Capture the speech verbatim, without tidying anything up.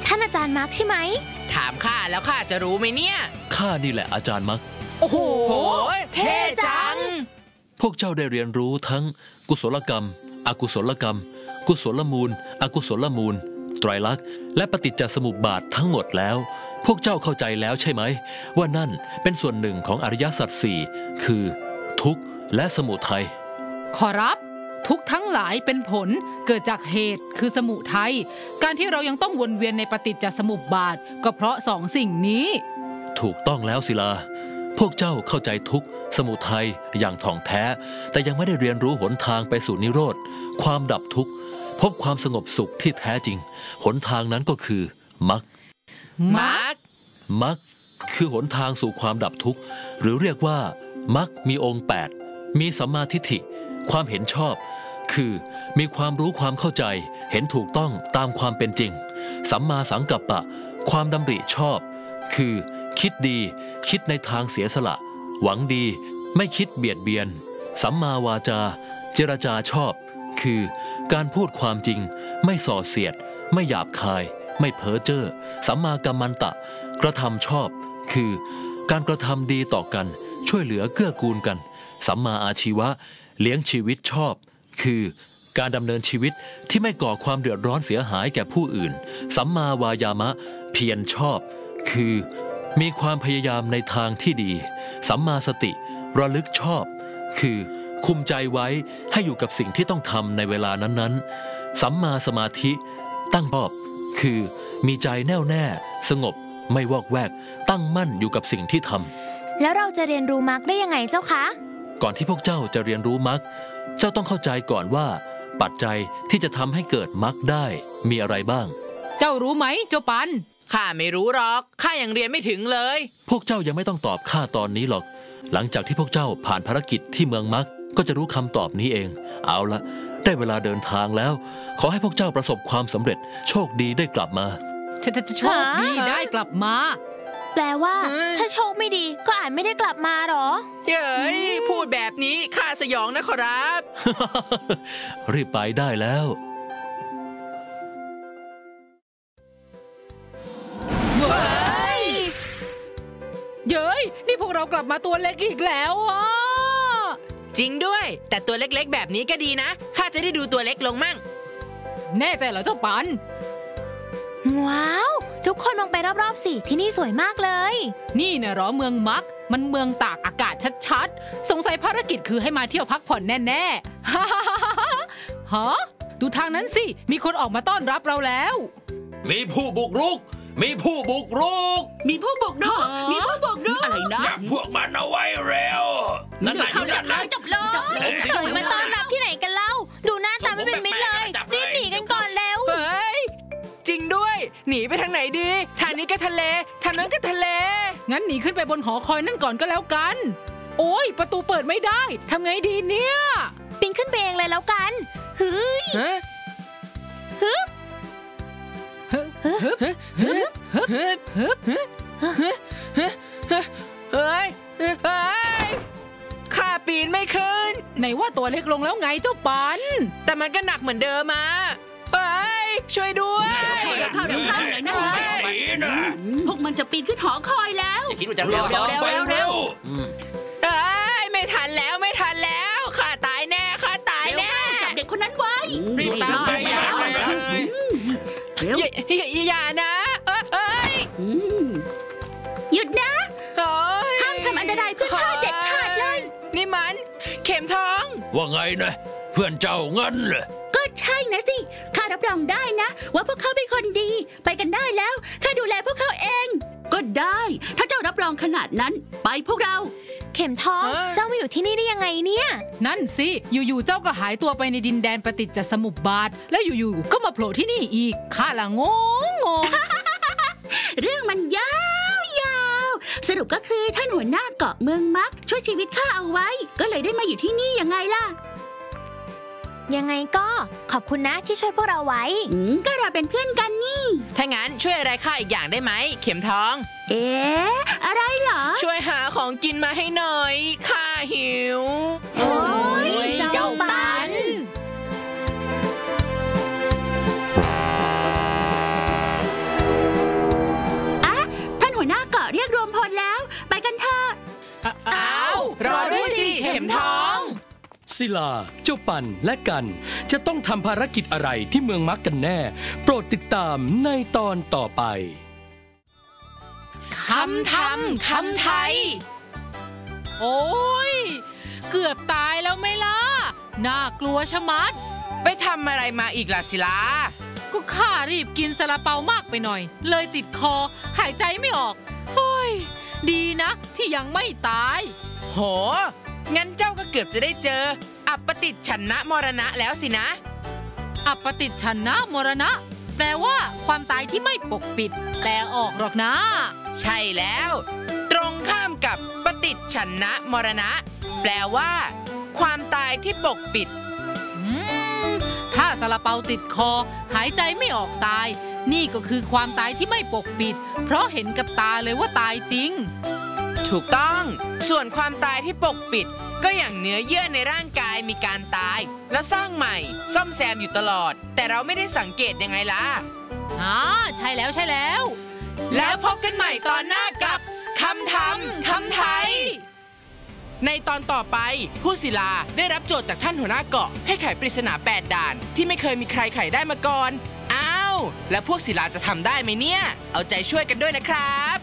ท่านอาจารย์มาร์กใช่ไหมถามข้าแล้วข้าจะรู้ไหมเนี่ยข้านี่แหละอาจารย์มาร์กโอ้โหเท่จังพวกเจ้าได้เรียนรู้ทั้งกุศลกรรมอกุศลกรรมกุศลมูลอกุศลมูลไตรลักษณ์และปฏิจจสมุปบาททั้งหมดแล้วพวกเจ้าเข้าใจแล้วใช่ไหมว่านั่นเป็นส่วนหนึ่งของอริยสัจสี่คือทุกข์และสมุทัยขอรับทุกทั้งหลายเป็นผลเกิดจากเหตุคือสมุทัยการที่เรายังต้องวนเวียนในปฏิจจสมุปบาทก็เพราะสองสิ่งนี้ถูกต้องแล้วศิลาพวกเจ้าเข้าใจทุกข์สมุทัยอย่างถ่องแท้แต่ยังไม่ได้เรียนรู้หนทางไปสู่นิโรธความดับทุกข์พบความสงบสุขที่แท้จริงหนทางนั้นก็คือมรรคมรรคมรรคคือหนทางสู่ความดับทุกข์หรือเรียกว่ามรรคมีองค์แปดมีสัมมาทิฏฐิความเห็นชอบคือมีความรู้ความเข้าใจเห็นถูกต้องตามความเป็นจริงสัมมาสังกัปปะความดำริชอบคือคิดดีคิดในทางเสียสละหวังดีไม่คิดเบียดเบียนสัมมาวาจาเจรจาชอบคือการพูดความจริงไม่ส่อเสียดไม่หยาบคายไม่เพ้อเจ้อสัมมากัมมันตะกระทำชอบคือการกระทำดีต่อกันช่วยเหลือเกื้อกูลกันสัมมาอาชีวะเลี้ยงชีวิตชอบคือการดำเนินชีวิตที่ไม่ก่อความเดือดร้อนเสียหายแก่ผู้อื่นสัมมาวายามะเพียรชอบคือมีความพยายามในทางที่ดีสัมมาสติระลึกชอบคือคุมใจไว้ให้อยู่กับสิ่งที่ต้องทำในเวลานั้นๆสัมมาสมาธิตั้งชอบคือมีใจแน่วแน่สงบไม่วอกแวกตั้งมั่นอยู่กับสิ่งที่ทำแล้วเราจะเรียนรู้มรรคได้ยังไงเจ้าคะก่อนที่พวกเจ้าจะเรียนรู้มรรคเจ้าต้องเข้าใจก่อนว่าปัจจัยที่จะทำให้เกิดมรรคได้มีอะไรบ้างเจ้ารู้ไหมเจ้าปันข้าไม่รู้หรอกข้ายังเรียนไม่ถึงเลยพวกเจ้ายังไม่ต้องตอบข้าตอนนี้หรอกหลังจากที่พวกเจ้าผ่านภารกิจที่เมืองมรรคก็จะรู้คำตอบนี้เองเอาละได้เวลาเดินทางแล้วขอให้พวกเจ้าประสบความสำเร็จโชคดีได้กลับมาโชคดีได้กลับมาแปลว่าถ้าโชคไม่ดีก็อาจไม่ได้กลับมาหรอเย้ยพูดแบบนี้ข้าสยองนะขอรับรีบไปได้แล้วเย้ยนี่พวกเรากลับมาตัวเล็กอีกแล้วอ่ะจริงด้วยแต่ตัวเล็กๆแบบนี้ก็ดีนะข้าจะได้ดูตัวเล็กลงมั่งแน่ใจเหรอเจ้าปันว้าวทุกคนมองไปรอบๆสิที่นี่สวยมากเลยนี่นะเหรอเมืองมักมันเมืองตากอากาศชัดๆสงสัยภารกิจคือให้มาเที่ยวพักผ่อนแน่ๆฮะดูทางนั้นสิมีคนออกมาต้อนรับเราแล้วมีผู้บุกรุกมีผู้บุกรุกมีผู้บุกรุกมีผู้บุกรุกอะไรนะจับพวกมันเอาไว้เร็วนั่นน่ะอยู่นั่นเลยจับเลยเกิดมาต้อนรับที่ไหนกันเล่าดูหน้าตาไม่เป็นมิตรเลยรีบหนีกันก่อนเร็วเฮ้ยจริงด้วยหนีไปทางไหนดีทางนี้ก็ทะเลทางนั้นก็ทะเลงั้นหนีขึ้นไปบนหอคอยนั่นก่อนก็แล้วกันโอ้ยประตูเปิดไม่ได้ทำไงดีเนี่ยปีนขึ้นไปเองเลยแล้วกันฮึฮึฮึฮึฮึฮึฮึฮึฮึเฮ้ยเฮ้ยข้าปีนไม่ขึ้นไหนว่าตัวเล็กลงแล้วไงเจ้าปันแต่มันก็หนักเหมือนเดิมมาเฮ้ยช่วยด้วยเดี๋ยวเข้าเดี๋ยวเข้าไหนนะพวกมันจะปีนขึ้นหอคอยแล้วคิดว่าจะเร็วเร็วเร็วเร็วเร็วเอ้ยไม่ทันแล้วไม่ทันแล้วข้าตายแน่ข้าตายแน่จับเด็กคนนั้นไว้รีบตามไปอย่าอย่านะเอ้ยหยุดนะห้ามทำอันตรายเพื่อนข้าเด็ดขาดเลยนี่มันเข็มทองว่าไงนะเพื่อนเจ้างั้นเหรอก็ใช่นะสิข้ารับรองได้นะว่าพวกเขาเป็นคนดีไปกันได้แล้วข้าดูแลพวกเขาเองก็ได้ถ้าเจ้ารับรองขนาดนั้นไปพวกเราเข็มทองเจ้ามาอยู่ที่นี่ได้ยังไงเนี่ยนั่นสิอยู่ๆเจ้าก็หายตัวไปในดินแดนปฏิจจสมุปบาทแล้วอยู่ๆก็มาโผล่ที่นี่อีกข้าละงงงงเรื่องมันยาวๆสรุปก็คือท่านหัวหน้าเกาะเมืองมักช่วยชีวิตข้าเอาไว้ก็เลยได้มาอยู่ที่นี่ยังไงล่ะยังไงก็ขอบคุณนะที่ช่วยพวกเราไว้ก็เราเป็นเพื่อนกันนี่ถ้างั้นช่วยอะไรข้าอีกอย่างได้ไหมเข็มทองเอ๊ะอะไรเหรอช่วยหาของกินมาให้หน่อยข้าหิวโอ้ยเจ้าปันเศิลา เจ้าปันและกัน จะต้องทำภารกิจอะไรที่เมืองมักกันแน่ โปรดติดตามในตอนต่อไปคำทำคำไทย โอ้ยเกือบตายแล้วไหมล่ะน่ากลัวชะมัดไปทำอะไรมาอีกล่ะศิลาก็ข้ารีบกินซาลาเปามากไปหน่อยเลยติดคอหายใจไม่ออกเฮ้ยดีนะที่ยังไม่ตายโหงั้นเจ้าก็เกือบจะได้เจออัปปติฉันนะมรณะแล้วสินะอัปปติฉันนะมรณะแปลว่าความตายที่ไม่ปกปิดแปลออกหรอกนะใช่แล้วตรงข้ามกับปฏิฉันนะมรณะแปลว่าความตายที่ปกปิดถ้าซาลาเปาติดคอหายใจไม่ออกตายนี่ก็คือความตายที่ไม่ปกปิดเพราะเห็นกับตาเลยว่าตายจริงถูกต้องส่วนความตายที่ปกปิดก็อย่างเนื้อเยื่อในร่างกายมีการตายแล้วสร้างใหม่ซ่อมแซมอยู่ตลอดแต่เราไม่ได้สังเกตยังไงล่ะอ๋อใช่แล้วใช่แล้วแล้วพบกันใหม่ตอนหน้ากับคำทำคำไทยในตอนต่อไปผู้ศิลาได้รับโจทย์จากท่านหัวหน้าเกาะให้ไขปริศนาแปดด่านที่ไม่เคยมีใครไขได้มาก่อนอ้าวแล้วพวกศิลาจะทำได้ไหมเนี่ยเอาใจช่วยกันด้วยนะครับ